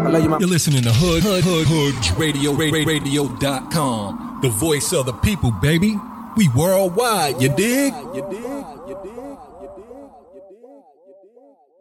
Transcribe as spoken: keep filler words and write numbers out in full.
love you, man. You're listening to Hood, Hood, Hood, Hood Radio, Radio dot com. The voice of the people, baby. We worldwide, you dig? You dig? You dig? You dig? You dig?